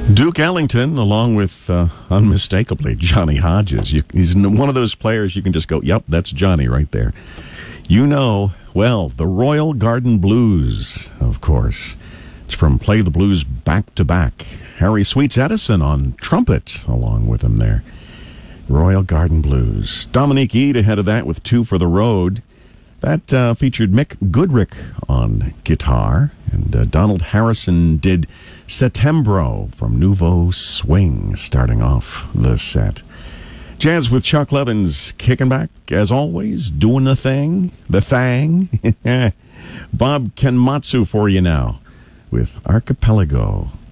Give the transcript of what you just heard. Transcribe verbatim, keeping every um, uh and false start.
Duke Ellington, along with, uh, unmistakably, Johnny Hodges. You, he's one of those players you can just go, yep, that's Johnny right there. You know, well, the Royal Garden Blues, of course. It's from Play the Blues Back to Back. Harry Sweets Edison on trumpet, along with him there. Royal Garden Blues. Dominique Eade ahead of that with Two for the Road. That uh, featured Mick Goodrick on guitar, and uh, Donald Harrison did Settembro from Nouveau Swing, starting off the set. Jazz with Chuck Levins kicking back, as always, doing the thing, the thang. Bob Kenmatsu for you now with Archipelago.